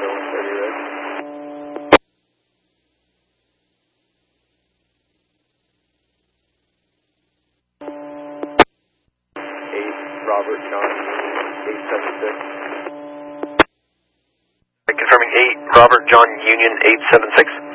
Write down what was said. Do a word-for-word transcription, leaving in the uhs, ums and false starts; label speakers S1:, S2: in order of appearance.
S1: one thirty, right? eight, Robert John, eight seven six.
S2: Confirming eight, Robert John Union eight seven six.